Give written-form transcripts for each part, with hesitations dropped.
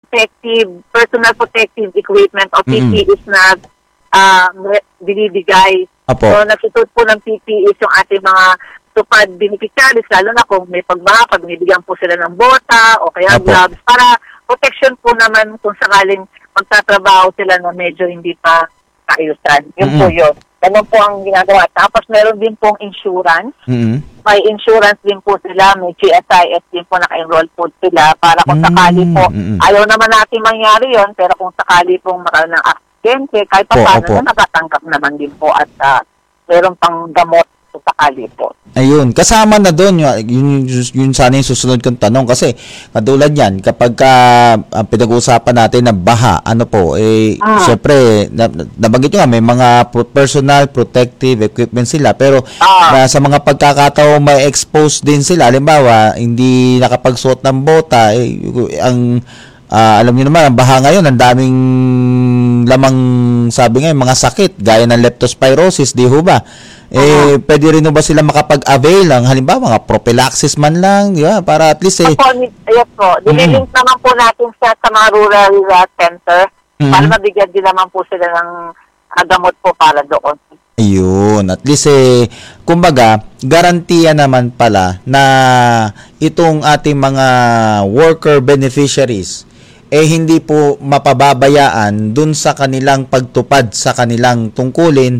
personal protective equipment o PPEs na binibigay. Apo. So, nagsusuot po ng PPEs yung ating mga tupad beneficiaries, lalo na kung may pag binibigyan po sila ng bota o kaya Apo. gloves para protection po naman kung sakaling magtatrabaho sila na medyo hindi pa kaayusan. Yun po yun. Ganun po ang ginagawa. Tapos meron din pong insurance. May insurance din po sila. May GSIS din po naka-enroll po sila para kung sakali po, ayaw naman natin mangyari yon, pero kung sakali pong makaroon ng aksidente, kahit pa paano na nakatanggap naman din po at meron pang gamot kung sakali po. Ayun, kasama na doon yun sana yung susunod kong tanong kasi katulad yan, kapag pinag-uusapan natin na baha, syempre, nabanggit nyo nga, may mga personal protective equipment sila, pero sa mga pagkakataon may expose din sila, halimbawa, hindi nakapagsuot ng bota, alam niyo naman, ang baha ngayon, ang daming lamang, sabi nga, mga sakit, gaya ng leptospirosis, di ho ba? Pwede rin ba sila makapag-avail ng halimbawa mga prophylaxis man lang, di ba? Para at least yes po. Dinilink naman po natin sa mga rural center para mabigyan din naman po sila ng gamot po para doon. Ayun, at least kumbaga, garantiya naman pala na itong ating mga worker beneficiaries hindi po mapababayaan dun sa kanilang pagtupad sa kanilang tungkulin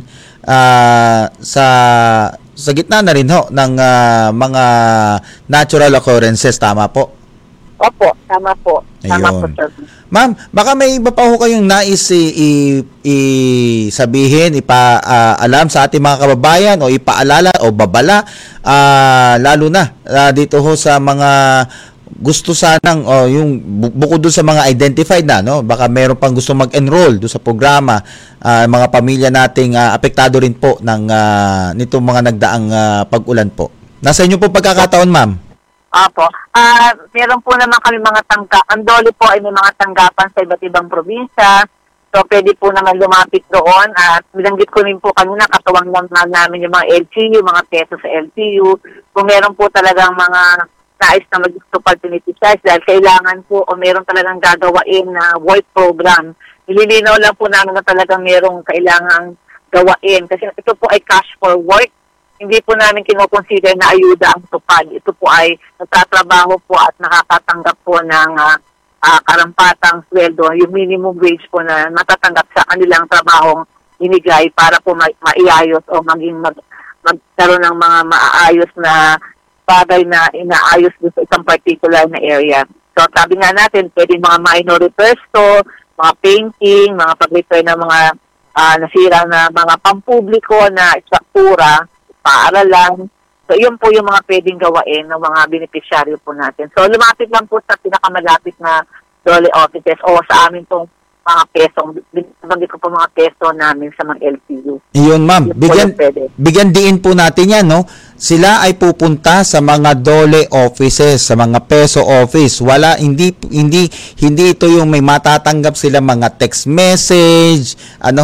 sa gitna na rin ng mga natural occurrences, tama po? Opo, tama po. Tama po, sir. Ma'am, baka may iba pa ho kayong nais sabihin, ipaalam sa ating mga kababayan o ipaalala o babala, lalo na dito ho sa mga gusto sanang yung bukod doon sa mga identified na, no, baka meron pang gusto mag-enroll doon sa programa, mga pamilya nating apektado rin po ng nitong mga nagdaang pag-ulan po. Nasa inyo po pagkakataon, ma'am? Apo. Meron po naman kami mga ang DOLE po ay may mga tanggapan sa iba't ibang probinsya. So, pwede po naman lumapit doon. At binanggit ko rin po kanina, katuwang namin yung mga LGU, mga peso sa LGU. Kung meron po talagang mga nais na mag-stupal beneficiaries dahil kailangan po o meron talagang gagawain na work program. Nililinaw lang po namin na talagang merong kailangang gawain. Kasi ito po ay cash for work. Hindi po namin kinoconsider na ayuda ang tupad. Ito po ay nagtatrabaho po at nakakatanggap po ng karampatang sweldo, yung minimum wage po na natatanggap sa kanilang trabahong inigay para po maiayos o magkaroon ng mga maayos na bagay na inaayos doon sa isang particular na area. So, sabi nga natin, pwede mga minor repairs to, mga painting, mga pag-repair ng mga nasira na mga pampubliko na struktura, paaralan. So, yun po yung mga pwedeng gawain ng mga beneficiaryo po natin. So, lumapit lang po sa pinakamalapit na DOLE offices o sa amin pong mga pesong, binabanggi ko po mga peso namin sa mga LCU. Iyon, ma'am. Bigyan diin po natin yan, no? Sila ay pupunta sa mga DOLE offices, sa mga peso office. Hindi ito yung may matatanggap sila mga text message,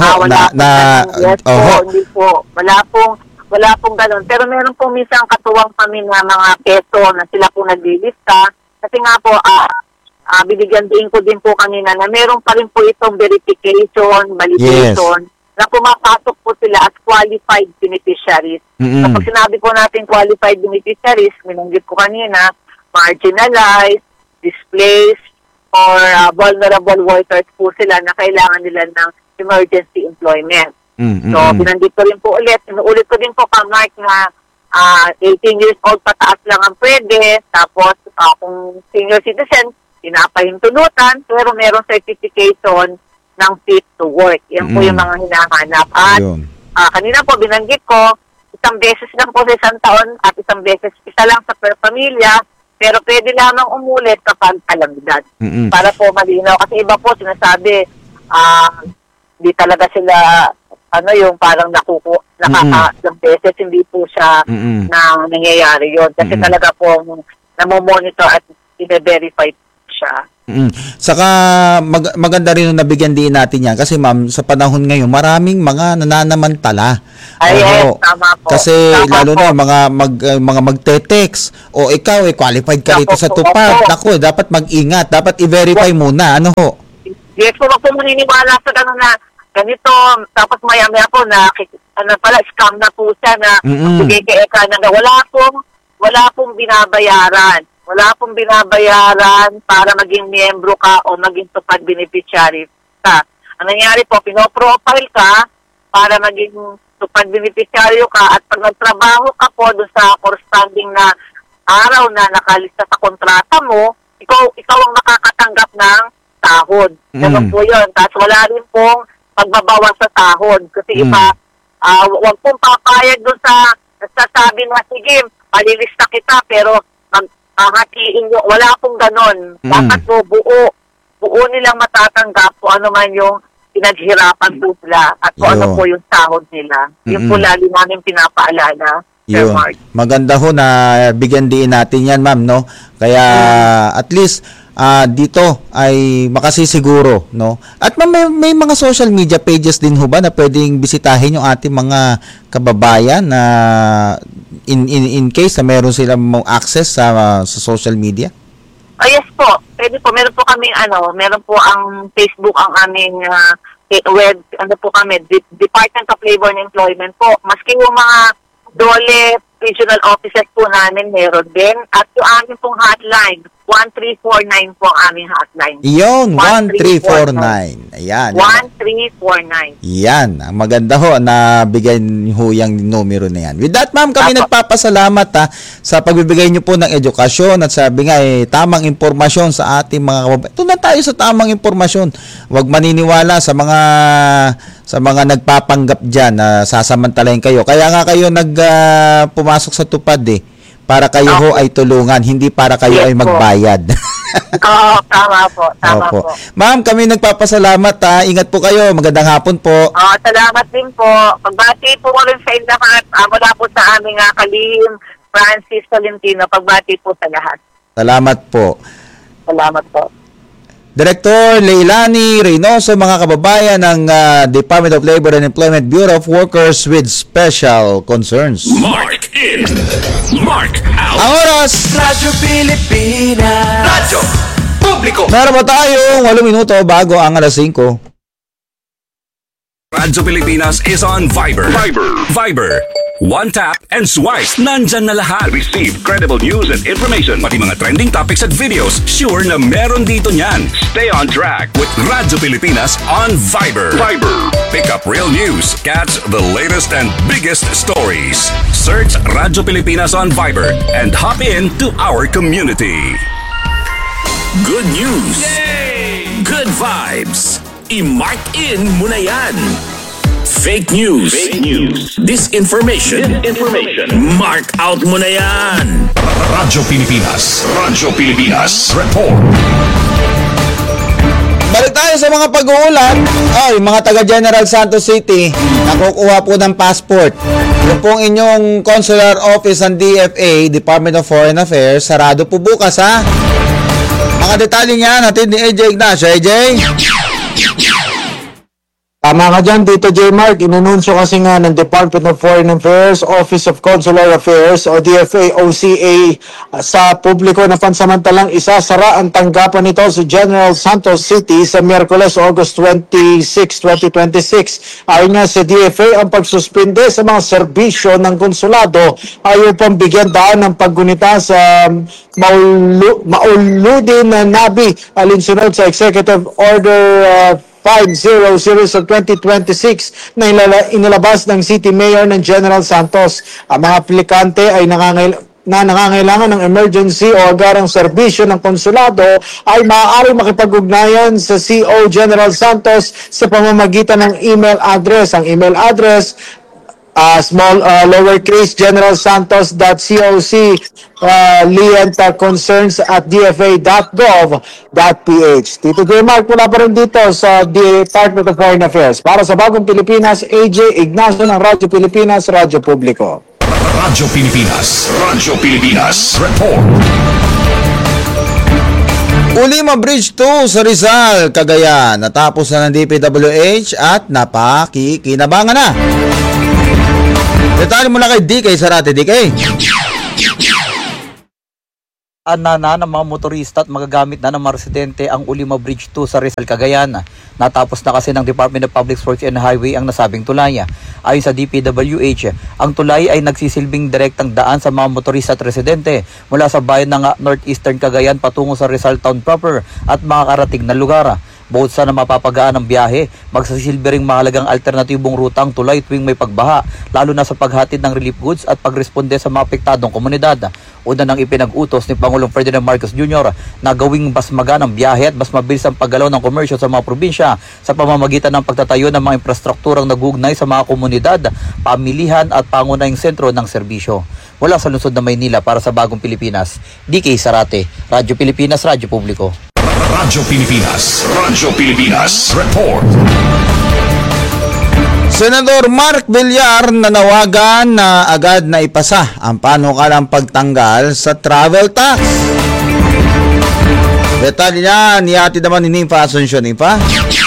hindi po. Wala pong ganun. Pero meron pong minsan katuwang kami na mga peso na sila po naglilista. Kasi nga po, binigyan din ko din po kanina na meron pa rin po itong verification, validation, na pumapasok po sila as qualified beneficiaries. Kapag sinabi po natin qualified beneficiaries, minanggit ko kanina, marginalized, displaced, or vulnerable workers po sila na kailangan nila ng emergency employment. So, binanggit ko rin po ulit. Inuulit ko din po Mark na 18 years old pataas lang ang pwede. Tapos, kung senior citizen, pinapahintunutan, pero merong certification ng fit to work. Yan po yung mga hinahanap. At kanina po, binanggit ko, isang beses lang po sa isang taon at isang beses, isa lang sa per pamilya, pero pwede lamang umulit kapag kalamidad. Para po malinaw. Kasi iba po sinasabi, di talaga sila yung parang nakaka-isang beses, hindi po siya na nangyayari yun. Kasi talaga po namomonitor at i-verify siya. Saka maganda rin yung nabigyan din natin yan kasi ma'am sa panahon ngayon maraming mga nananamantala. Ay, yes, tama po. Kasi tama lalo po. na mga magte-text o ikaw qualified ka rito sa tupad. Naku, dapat mag-ingat, dapat i-verify muna ano ho. Yes po, wag po maniniwala sa gano'n na ganito, tapos maya-maya po na scam na po siya na sige ka na wala pong binabayaran. Wala pong binabayaran para maging miyembro ka o maging tupad beneficiary ka. Ang nangyari po, pinoprofile ka para maging tupad beneficiary ka at pag nagtrabaho ka po doon sa corresponding na araw na nakalista sa kontrata mo, ikaw ang makakatanggap ng sahod. Ganun po yun. Tapos wala rin pong pagbabawas sa sahod. Kasi wag pong papayag doon sa nagsasabi na, sige, palilista kita pero hatiin nyo. Wala pong ganon. Dapat po buo nilang matatanggap kung ano man yung pinaghirapan po sila at kung ano po yung sahod nila. Yung po lalo namin pinapaalala. Yun. Maganda ho na bigyan din natin yan, ma'am, no? Kaya at least dito ay makasisiguro, no? At may mga social media pages din ho ba na pwedeng bisitahin yung ating mga kababayan na in case na meron silang access sa social media? Yes po. Pwede po. Meron po kaming meron po ang Facebook ang aming web, po kami, Department of Labor and Employment po. Maski yung mga DOLE regional offices po namin meron din. At yung aming pong hotline, 1349 po ang aming hotline. Iyon, 1349. Ayan. 1349. Yan. Ang maganda ho na bigyan ho yung numero na yan. With that, ma'am, kami nagpapasalamat sa pagbibigay nyo po ng edukasyon at sabi nga tamang impormasyon sa ating mga kababayan. Ito na tayo sa tamang impormasyon. Huwag maniniwala sa mga nagpapanggap dyan na sasamantalahin kayo. Kaya nga kayo pumasok sa tupad para kayo ho ay tulungan, hindi para kayo ay magbayad. Tama po. Tama po. Ma'am, kami nagpapasalamat. Ingat po kayo. Magandang hapon po. Salamat din po. Pagbati po ko rin sa inyo lahat. Mula po sa aming kalihim, Francis Tolentino. Pagbati po sa lahat. Salamat po. Salamat po. Director Leilani Reynoso, mga kababayan ng Department of Labor and Employment Bureau of Workers with Special Concerns. Mark in, Mark out. Ang oras, Radyo Pilipinas. Radyo Publiko. meron ba tayong 8 minuto bago ang alas 5? Radyo Pilipinas is on Viber. Viber. One tap and swipe. Nandyan na lahat. Receive credible news and information. Pati mga trending topics at videos. Sure na meron dito niyan. Stay on track with Radyo Pilipinas on Viber. Pick up real news. Catch the latest and biggest stories. Search Radyo Pilipinas on Viber and hop in to our community. Good news. Yay! Good vibes. I-mark in mo na yan. Fake news. Disinformation. Mark out mo na yan. Radyo Pilipinas. Report. Balik tayo sa mga pag-uulat. Mga taga General Santos City, nakukuha po ng passport. Yung pong inyong consular office ng DFA, Department of Foreign Affairs, sarado po bukas ha. Mga detalye niyan natin ni AJ Ignacio. AJ? Tama ka dyan, Tito J. Mark. Inununsyo kasi nga ng Department of Foreign Affairs, Office of Consular Affairs o DFA OCA sa publiko na pansamantalang isasara ang tanggapan nito sa General Santos City sa Miyerkules, August 26, 2026. Ayon nga sa DFA, ang pagsuspinde sa mga serbisyo ng konsulado ay upang bigyan daan ng paggunita sa mauludin na nabi alinsunod sa Executive Order 500 series of 2026 na inilabas ng City Mayor ng General Santos. Ang mga aplikante ay nangangailangan ng emergency o agarang serbisyo ng konsulado ay maaari makipag-ugnayan sa CO General Santos sa pamamagitan ng email address. Ang email address lowercase generalsantos.coc liantaconcerns@dfa.gov.ph. Tito J. Mark, mula pa rin dito sa Department of Foreign Affairs. Para sa Bagong Pilipinas, AJ Ignacio ng Radyo Pilipinas, Radyo Publiko. Radyo Pilipinas. Report. Ulima Bridge 2 sa Rizal, Cagayan. Natapos na ng DPWH at napakikinabangan na. Detalye mula kay DK Sarate. DK. Na ng mga motorista at magagamit na ng mga residente ang Ulima Bridge 2 sa Rizal, Cagayan. Natapos na kasi ng Department of Public Works and Highway ang nasabing tulay. Ayon sa DPWH, ang tulay ay nagsisilbing direktang daan sa mga motorista at residente mula sa bayan ng Northeastern Cagayan patungo sa Rizal Town proper at mga karating na lugar. Bukod sa na mapapagaan ang biyahe, magsasilbi ring mahalagang alternatibong rutang tulay tuwing may pagbaha, lalo na sa paghatid ng relief goods at pagresponde sa mga apektadong komunidad. Una nang ipinag-utos ni Pangulong Ferdinand Marcos Jr. na gawing mas magaan ang biyahe at mas mabilis ang paggalaw ng komersyo sa mga probinsya sa pamamagitan ng pagtatayo ng mga infrastrukturang nagugnay sa mga komunidad, pamilihan at pangunahing sentro ng serbisyo. Mula sa lungsod ng Maynila para sa Bagong Pilipinas, DK Sarate, Radyo Pilipinas, Radyo Publiko. Radyo Pilipinas Report. Senador Mark Villar nanawagan na agad na ipasa ang panukalang pagtanggal sa travel tax. Detalye niyan, ihatid naman ni Nympha Asuncion. Nympha?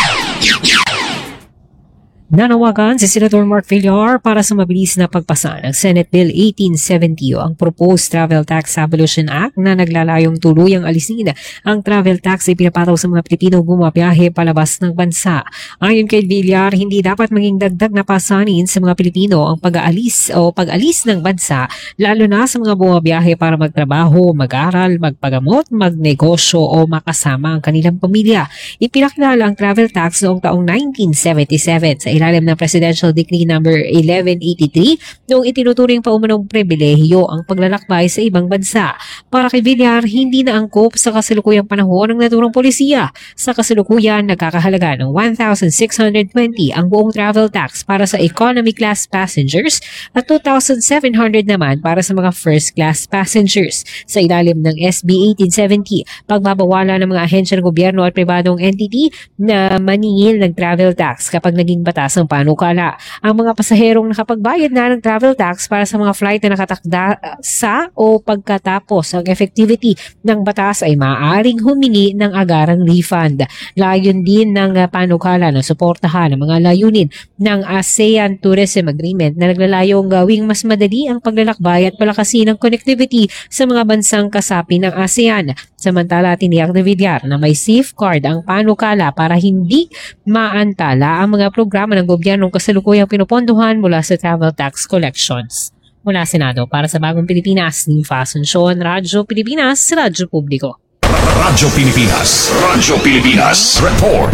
Nanawagan si Senator Mark Villar para sa mabilis na pagpasa ng Senate Bill 1870 o ang Proposed Travel Tax Abolition Act na naglalayong tuluyang alisin ang travel tax ay pinapataw sa mga Pilipino bumabiyahe palabas ng bansa. Ayon kay Villar, hindi dapat maging dagdag na pasanin sa mga Pilipino ang pag-aalis o pag-alis ng bansa, lalo na sa mga bumabiyahe para magtrabaho, mag-aral, magpagamot, magnegosyo o makasama ang kanilang pamilya. Ipinakilala ang travel tax noong taong 1977 sa ilalim ng Presidential Decree No. 1183 noong itinuturing pa umanong pribilehiyo ang paglalakbay sa ibang bansa. Para kay Villar, hindi na angkop sa kasalukuyang panahon ng naturang polisiya. Sa kasalukuyan, nagkakahalaga ng 1,620 ang buong travel tax para sa economy class passengers at 2,700 naman para sa mga first class passengers. Sa ilalim ng SB 1870, pagbabawala ng mga ahensya ng gobyerno at pribadong entity na maningil ng travel tax kapag naging batas ang panukala. Ang mga pasaherong nakapagbayad na ng travel tax para sa mga flight na nakatakda sa o pagkatapos ang effectivity ng batas ay maaaring humingi ng agarang refund. Layon din ng panukala na suportahan ang mga layunin ng ASEAN Tourism Agreement na naglalayong gawing mas madali ang paglalakbay at palakasin ang connectivity sa mga bansang kasapi ng ASEAN. Samantala, tiniyak ni Villar na may safeguard ang panukala para hindi maantala ang mga programa ng gobyernong kasalukuyang pinupondohan mula sa travel tax collections. Mula Senado para sa Bagong Pilipinas, Nympha Asuncion, Radyo Pilipinas, Radyo Publiko. Radyo Pilipinas Report.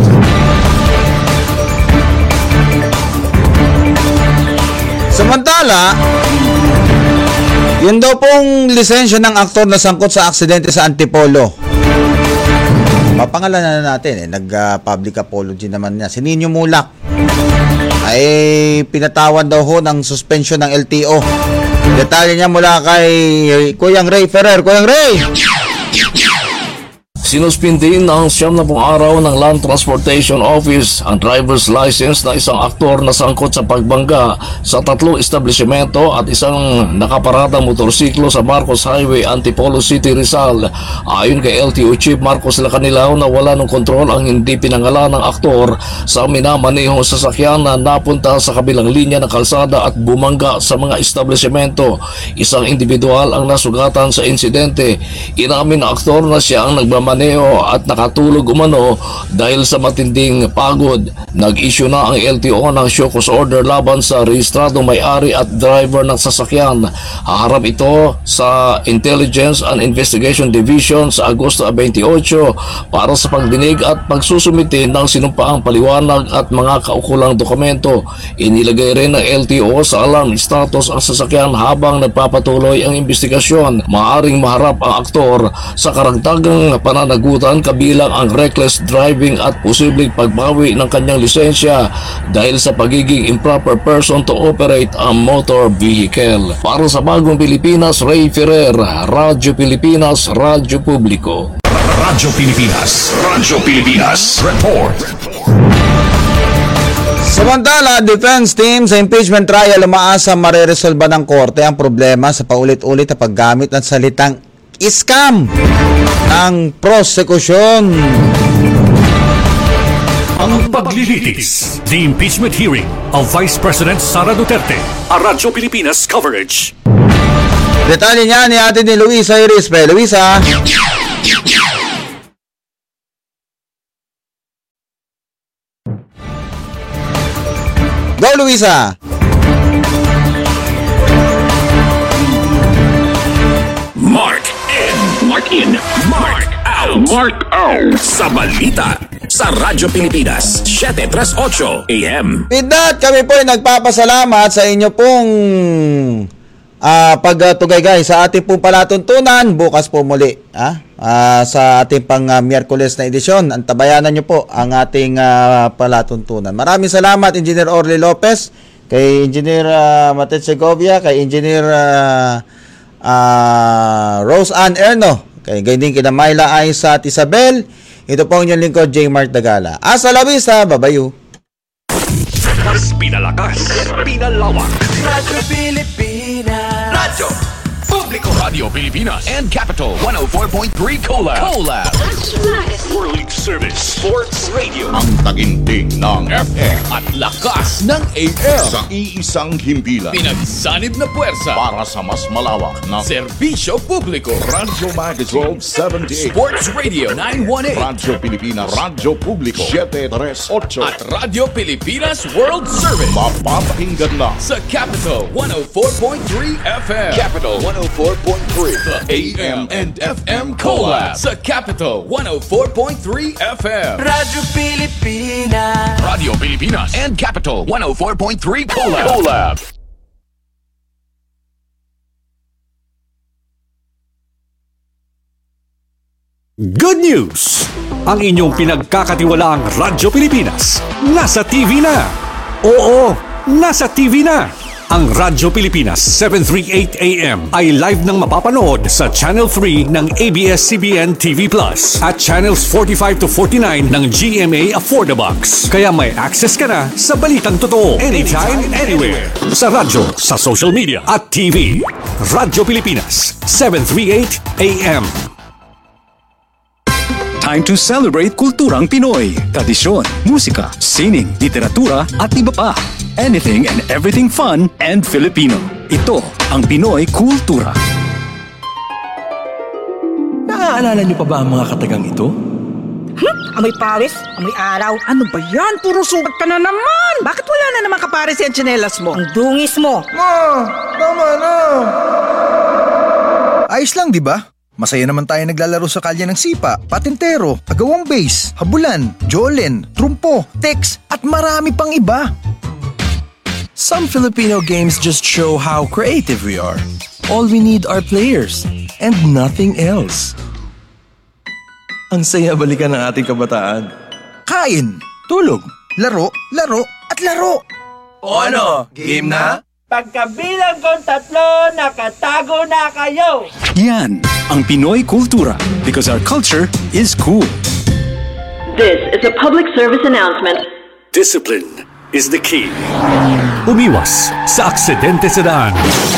Samantala, yun daw pong lisensya ng aktor na sangkot sa aksidente sa Antipolo. Mapangalanan na natin, nag-public apology naman niya. Si Nino Mulak ay pinatawan daw ho ng suspension ng LTO. Detalye niya mula kay Kuyang Ray Ferrer. Kuyang Ray! Sinuspindi ng 70 araw ng Land Transportation Office ang driver's license na isang aktor na sangkot sa pagbangga sa 3 establishmento at isang nakaparadang motorsiklo sa Marcos Highway, Antipolo City, Rizal. Ayon kay LTO Chief Marcos Lacanilao na wala ng kontrol ang hindi pinangalan ng aktor sa minamanehong sasakyan na napunta sa kabilang linya ng kalsada at bumangga sa mga establishmento. Isang individual ang nasugatan sa insidente. Inamin ng aktor na siya ang nagmamanehong at nakatulog umano dahil sa matinding pagod. Nag-issue na ang LTO ng show cause order laban sa rehistradong may-ari at driver ng sasakyan. Haharap ito sa Intelligence and Investigation Division sa Agosto 28 para sa pagdinig at pagsusumite ng sinumpaang paliwanag at mga kaukulang dokumento. Inilagay rin ng LTO sa alarm status ang sasakyan habang nagpapatuloy ang investigasyon. Maaring maharap ang aktor sa karagdagang pananagutan kabilang ang reckless driving at posibleng pagbawi ng kanyang lisensya dahil sa pagiging improper person to operate a motor vehicle. Para sa Bagong Pilipinas, Ray Ferrer, Radyo Pilipinas, Radyo Publiko. Radyo Pilipinas Report. Samantala, defense team sa impeachment trial umaasa mareresolba ng korte ang problema sa paulit-ulit na paggamit ng salitang scam ng prosekusyon. Ang paglilitis. The impeachment hearing of Vice President Sara Duterte. A Radyo Pilipinas coverage. Detalye niya ni atin ni Luisa Irispe. Luisa. Go, Luisa. Mark in, Mark out sa balita sa Radyo Pilipinas 738 AM. Pindot, kami po ay nagpapasalamat sa inyo pong pagtugay sa ating pong palatuntunan. Bukas po muli sa ating pang Miyerkules na edisyon. Antabayanan nyo po ang ating palatuntunan. Maraming salamat Engineer Orly Lopez, kay Engineer Matet Segovia, kay Engineer Rose Ann Erno, kay din kina Myla Aiza at Isabel. Ito po ang inyong lingkod, J. Mark Dagala. Hasta la vista, babayu. Mas pinalakas, pinalawak. Radyo Pilipinas. Radyo Publiko. Radio Pilipinas and Capital 104.3 Collab. World Service Sports Radio. Ang taginting ng FM at lakas ng AM. sa iisang himpilan Pinagsanib na puwersa para sa mas malawak na Serbisyo Publiko. Radyo Magazine 78, Sports Radio 918 Radyo Pilipinas, Radyo Publiko 738 at Radio Pilipinas World Service mapapakinggan na sa Capital 104.3 FM. Capital 104.3 The AM and FM Collab sa Capital 104.3 FM. Radyo Pilipinas. Radio Pilipinas and Capital 104.3 Collab. Good news! Ang inyong pinagkakatiwalaang Radyo Pilipinas nasa TV na. Oo, nasa TV na. Ang Radyo Pilipinas 738 AM ay live nang mapapanood sa Channel 3 ng ABS-CBN TV Plus at Channels 45 to 49 ng GMA Affordabox. Kaya may access ka na sa balitang totoo anytime, anywhere. Sa radyo, sa social media at TV. Radyo Pilipinas 738 AM. Time to celebrate kulturang Pinoy, tradisyon, musika, sining, literatura at iba pa. Anything and everything fun and Filipino. Ito ang Pinoy Kultura. Naaalala niyo pa ba ang mga katagang ito? Amoy pawis, amoy araw. Ano ba yan? Puro sugat ka na naman! Bakit wala na naman kapares yung tsinelas mo? Ang dungis mo. Ma! Tama na! Ayos lang, di ba? Masaya naman tayo naglalaro sa kalye ng sipa, patintero, agawang base, habulan, jolen, trumpo, text, at marami pang iba. Some Filipino games just show how creative we are. All we need are players and nothing else. Ang saya balikan ng ating kabataan. Kain, tulog, laro, laro, at laro. O ano, game na? Pagkabilang kong 3, nakatago na kayo. Yan ang Pinoy Kultura because our culture is cool. This is a public service announcement. Discipline is the key. Umiwas sa aksidente sa daan.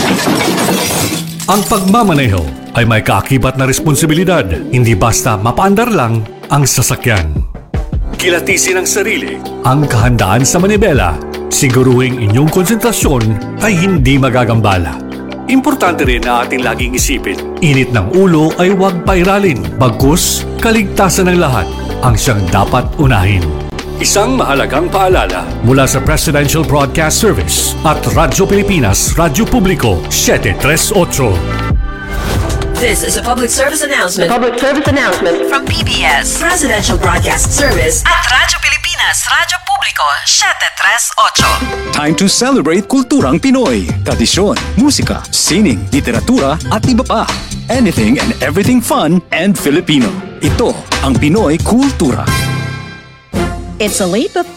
Ang pagmamaneho ay may kaakibat na responsibilidad, hindi basta mapaandar lang ang sasakyan. Kilatisin ang sarili, ang kahandaan sa manibela, siguruhing inyong konsentrasyon ay hindi magagambala. Importante rin na ating laging isipin, init ng ulo ay huwag pairalin, bagkus kaligtasan ng lahat ang siyang dapat unahin. Isang mahalagang paalala mula sa Presidential Broadcast Service at Radyo Pilipinas, Radyo Publiko 738. This is a public service announcement. Public service announcement from PBS, Presidential Broadcast Service at Radyo Pilipinas, Radyo Publiko 738. Time to celebrate kulturang Pinoy, tradisyon, musika, sining, literatura at iba pa. Anything and everything fun and Filipino. Ito ang Pinoy Kultura. It's a leap of faith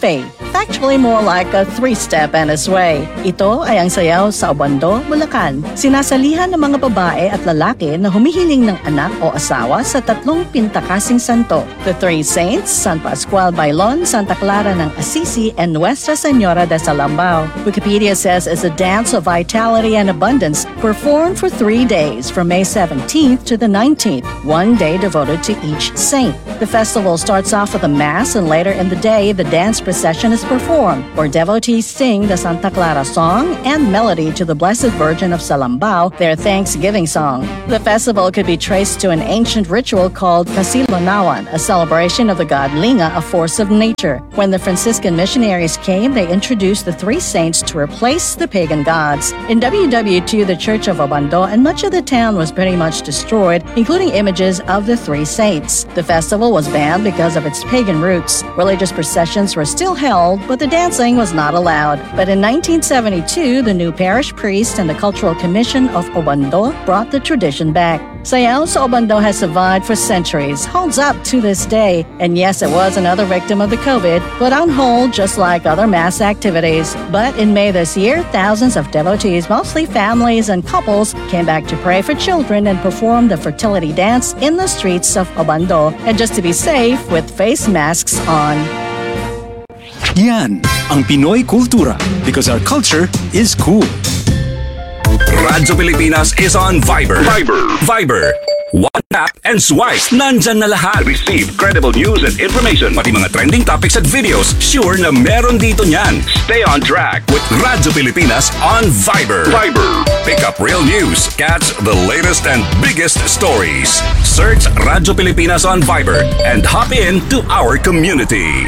Actually, more like a three-step and a sway. Ito ay ang sayaw sa Obando, Bulacan. Sinasalihan ng mga babae at lalaki na humihiling ng anak o asawa sa tatlong pintakasing santo. The Three Saints, San Pascual Bailon, Santa Clara ng Assisi, and Nuestra Senora de Salambao. Wikipedia says it's a dance of vitality and abundance performed for 3 days from May 17th to the 19th, 1 day devoted to each saint. The festival starts off with a mass, and later in the day, the dance procession is performed, where devotees sing the Santa Clara song and melody to the Blessed Virgin of Salambao, their Thanksgiving song. The festival could be traced to an ancient ritual called Kasilonawan, a celebration of the god Linga, a force of nature. When the Franciscan missionaries came, they introduced the three saints to replace the pagan gods. In WW2, the Church of Obando and much of the town was pretty much destroyed, including images of the three saints. The festival was banned because of its pagan roots. Religious processions were still held, but the dancing was not allowed. But in 1972, the new parish priest and the Cultural Commission of Obando brought the tradition back. Sayaw sa Obando has survived for centuries, holds up to this day, and yes, it was another victim of the COVID, put on hold just like other mass activities. But in May this year, thousands of devotees, mostly families and couples, came back to pray for children and perform the fertility dance in the streets of Obando, and just to be safe, with face masks on. Yan ang Pinoy Kultura, because our culture is cool. Radyo Pilipinas is on Viber. Viber. One tap and swipe. Nandyan na lahat. Receive credible news and information. Pati mga trending topics at videos. Sure na meron dito niyan. Stay on track with Radyo Pilipinas on Viber. Pick up real news. Catch the latest and biggest stories. Search Radyo Pilipinas on Viber and hop in to our community.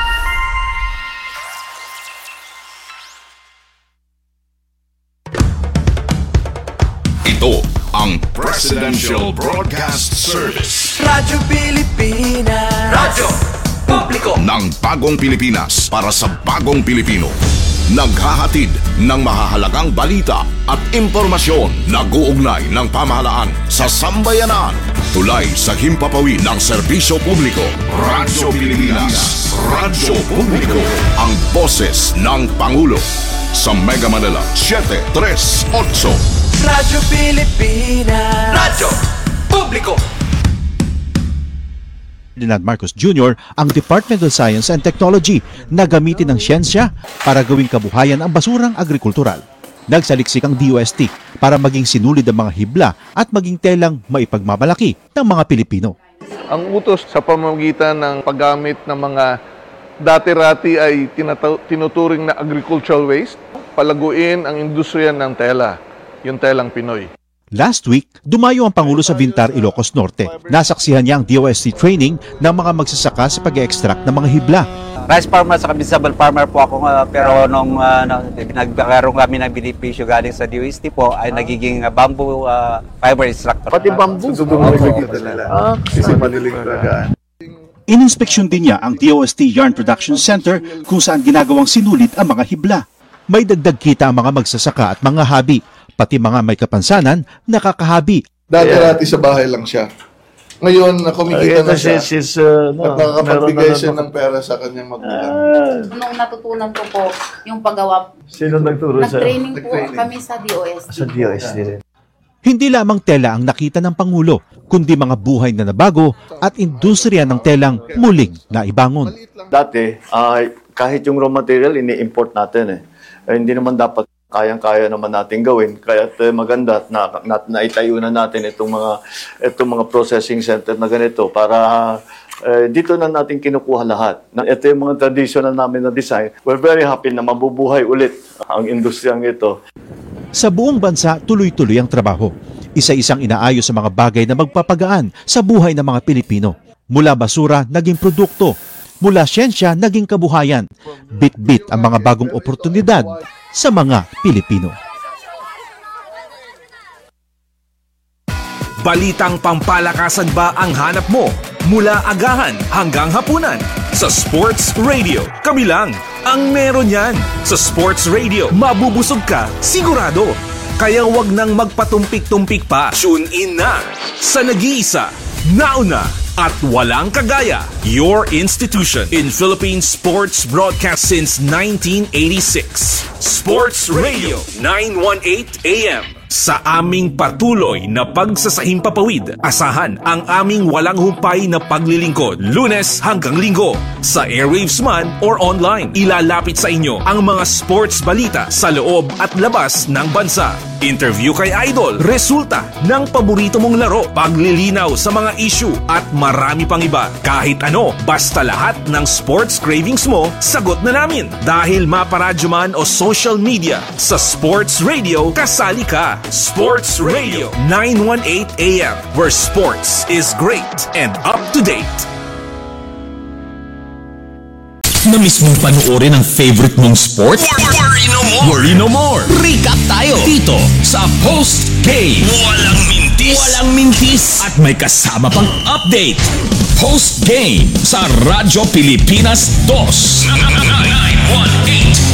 Ito ang Presidential Broadcast Service. Radyo Pilipinas. Radyo Publiko ng bagong Pilipinas para sa bagong Pilipino. Naghahatid ng mahahalagang balita at impormasyon na guugnay ng pamahalaan sa sambayanan. Tulay sa himpapawid ng serbisyo publiko. Radyo Pilipinas. Radyo Publiko. Ang boses ng Pangulo. Sa Mega Manila 738. Radyo Pilipinas. Radyo Publiko. Ferdinand Marcos Jr. ang Department of Science and Technology na gamitin ng siyensya para gawing kabuhayan ang basurang agrikultural. Nagsaliksik ang DOST para maging sinulid ang mga hibla at maging telang maipagmamalaki ng mga Pilipino. Ang utos sa pamamagitan ng paggamit ng mga dati-rati ay tinuturing na agricultural waste, palaguin ang industriya ng tela, yung telang Pinoy. Last week, dumayo ang Pangulo sa Bintar, Ilocos Norte. Nasaksihan niya ang DOST training ng mga magsasaka sa pag-extract ng mga hibla. Rice farmer sa vegetable farmer po ako, pero nung nagkaroon kami ng benepisyo galing sa DOST po, ay nagiging bamboo fiber extractor. Pati bamboo? Kasi madiling talaga. Ininspeksyon din niya ang DOST Yarn Production Center kung saan ginagawang sinulid ang mga hibla. May dagdag kita ang mga magsasaka at mga habi, pati mga may kapansanan, nakakahabi. Dati-rati sa bahay lang siya. Ngayon, kumikita na siya at nakakapagbigay siya ng pera sa kanyang magulang. Nung natutunan ko po yung paggawa. Sino nagturo sa? Nag-training po kami sa DOST. Sa DOST rin. Hindi lamang tela ang nakita ng Pangulo, kundi mga buhay na nabago at industriya ng telang muling naibangon. Dati, kahit yung raw material, ini-import natin hindi naman dapat kayang-kaya naman natin gawin. Kaya maganda na naitayo na natin itong mga processing center na ganito para dito na natin kinukuha lahat. Ito yung mga traditional namin na design. We're very happy na mabubuhay ulit ang industriyang ito. Sa buong bansa, tuloy-tuloy ang trabaho. Isa-isang inaayos sa mga bagay na magpapagaan sa buhay ng mga Pilipino. Mula basura, naging produkto. Mula siyensya, naging kabuhayan. Bit-bit ang mga bagong oportunidad sa mga Pilipino. Balitang pampalakasan ba ang hanap mo? Mula agahan hanggang hapunan. Sa Sports Radio, kami lang ang meron yan. Sa Sports Radio, mabubusog ka, sigurado. Kaya wag nang magpatumpik-tumpik pa. Tune in na sa nag-iisa, nauna, At walang kagaya, your institution in Philippine sports broadcast since 1986. Sports Radio 918 AM. Sa aming patuloy na pagsasahimpapawid, asahan ang aming walang humpay na paglilingkod, Lunes hanggang Linggo. Sa airwaves man or online, ilalapit sa inyo ang mga sports balita sa loob at labas ng bansa. Interview kay Idol, resulta ng paborito mong laro, paglilinaw sa mga issue at marami pang iba. Kahit ano, basta lahat ng sports cravings mo, sagot na namin. Dahil maparadyo man o social media, sa Sports Radio, kasali ka. Sports Radio 918 AM, where sports is great and up to date. Na-miss mong panoorin ang favorite mong sport? Worry no more! Worry no more! Recap tayo dito sa Post Game. Walang mintis! Walang mintis! At may kasama pang update. Post Game sa Radyo Pilipinas 2. 918